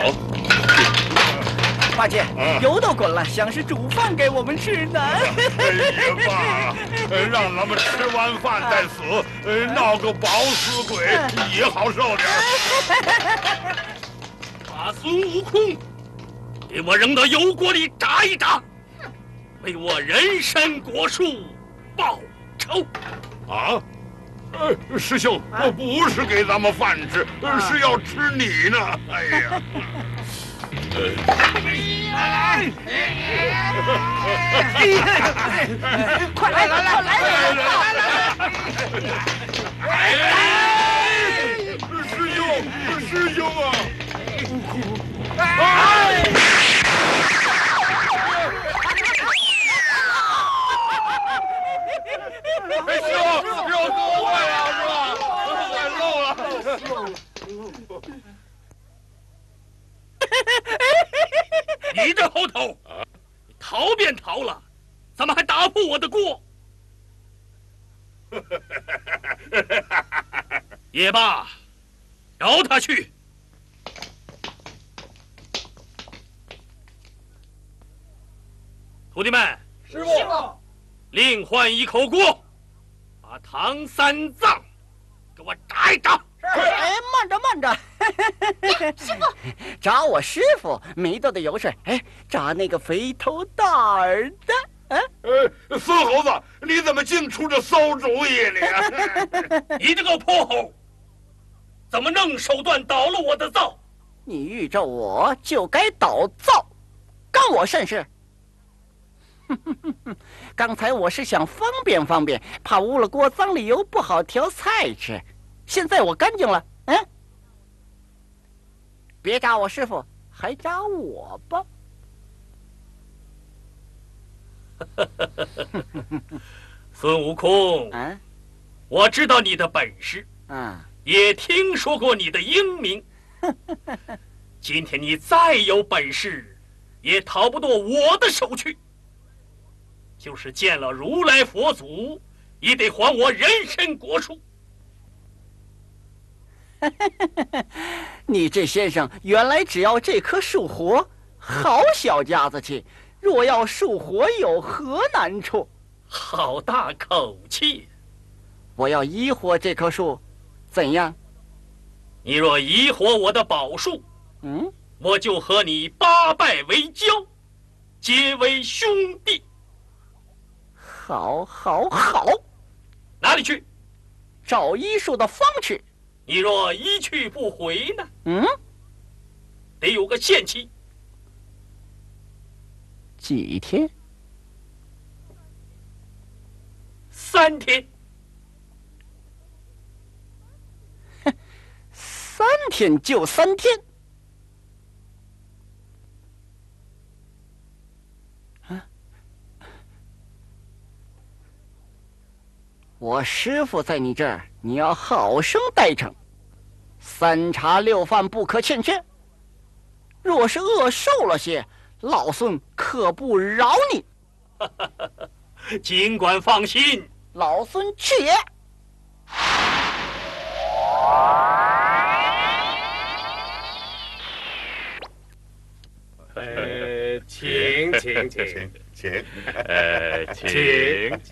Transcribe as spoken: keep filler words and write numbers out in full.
好。 八戒，油都滚了，像是煮饭给我们吃呢。 也罢，让咱们吃完饭再死，闹个饱死鬼也好受点。 把孙悟空给我扔到油锅里炸一炸，为我人参果树报仇。 啊？呃，师兄，我不是给咱们饭吃，是要吃你呢。哎呀！ 来，快来，快来，快来！ 哎，师兄，师兄啊！悟空， 哎！ 哎，师兄，肉够坏了是吧？坏漏了。 你这猴头，你逃便逃了，怎么还打破我的锅？也罢，饶他去。徒弟们， 师傅， 另换一口锅，把唐三藏给我炸一炸。 哎，慢着慢着， 师傅， 炸我师傅没多的油水，哎，炸那个肥头大耳的。啊、 呃，孙猴子，你怎么净出这馊主意呢？ 你这个泼猴，怎么弄手段捣了我的灶？ 你遇着我就该捣灶，干我甚事？刚才我是想方便方便，怕污了锅脏了油不好调菜吃。现在我干净了，嗯，别炸我师傅，还炸我吧。 孙悟空， 啊， 我知道你的本事， 啊， 也听说过你的英明。今天你再有本事，也逃不过我的手去。就是见了如来佛祖，也得还我人参果树。 你这先生原来只要这棵树活，好小家子气。若要树活，有何难处？ 好大口气！ 我要移活这棵树，怎样？ 你若移活我的宝树， 嗯， 我就和你八拜为交，结为兄弟。 好，好，好！ 哪里去？ 找医术的方去。 你若一去不回呢？ 嗯， 得有个限期。 几天？ 三天。 三天就三天。啊！我师傅在你这儿，你要好生待成，三茶六饭不可欠缺。若是饿瘦了些，老孙可不饶你。 尽管放心， 老孙去也。 呃，请请请请， 呃，请请。